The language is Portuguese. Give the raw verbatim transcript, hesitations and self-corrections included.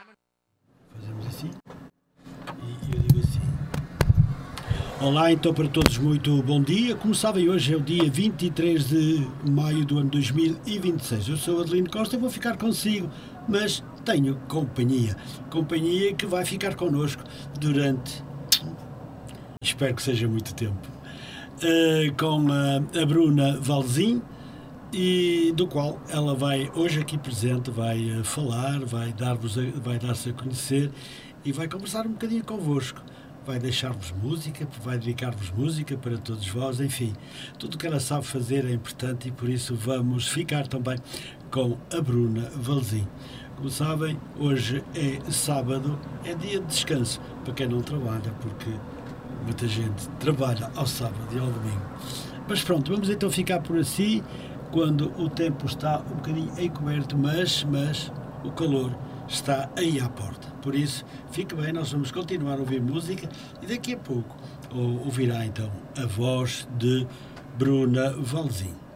Fazemos assim e eu digo assim. Olá, então para todos muito bom dia. Como sabem, hoje é o dia vinte e três de maio do ano dois mil e vinte e seis. Eu sou Adelino Costa e vou ficar consigo, mas tenho companhia. Companhia que vai ficar connosco durante, espero que seja muito tempo, uh, com a, a Bruna Valzin, e do qual ela vai, hoje aqui presente, vai uh, falar, vai dar-vos a, vai dar-se a conhecer e vai conversar um bocadinho convosco. Vai deixar-vos música, vai dedicar-vos música para todos vós, enfim, tudo o que ela sabe fazer é importante e por isso vamos ficar também com a Bruna Valzin. Como sabem, hoje é sábado, é dia de descanso para quem não trabalha, porque muita gente trabalha ao sábado e ao domingo. Mas pronto, vamos então ficar por assim, quando o tempo está um bocadinho encoberto, mas, mas o calor está aí à porta. Por isso, fique bem, nós vamos continuar a ouvir música e daqui a pouco ouvirá então a voz de Bruna Valzin.